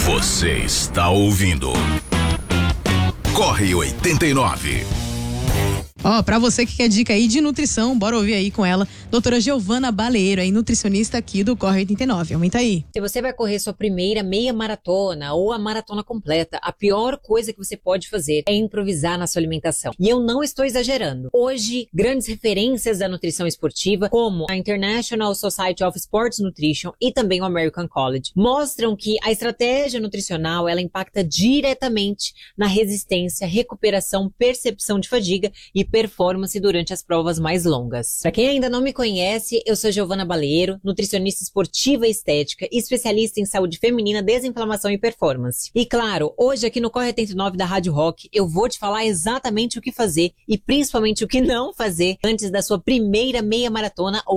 Você está ouvindo Corre 89. Ó, pra você que quer dica aí de nutrição, bora ouvir aí com ela, doutora Giovana Baleiro, aí nutricionista aqui do Corre 89. Aumenta aí. Se você vai correr sua primeira meia maratona ou a maratona completa, a pior coisa que você pode fazer é improvisar na sua alimentação. E eu não estou exagerando. Hoje, grandes referências da nutrição esportiva, como a International Society of Sports Nutrition e também o American College, mostram que a estratégia nutricional, ela impacta diretamente na resistência, recuperação, percepção de fadiga e performance durante as provas mais longas. Para quem ainda não me conhece, eu sou Giovana Baleiro, nutricionista esportiva e estética, especialista em saúde feminina, desinflamação e performance. E claro, hoje aqui no Corre 89 da Rádio Rock, eu vou te falar exatamente o que fazer e principalmente o que não fazer antes da sua primeira meia maratona ou